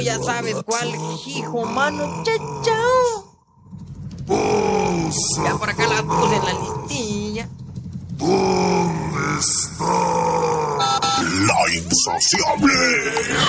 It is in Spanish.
Ya sabes cuál, hijo, mano. Chao. Ya por acá la puse en la listilla. ¿Dónde está la insaciable?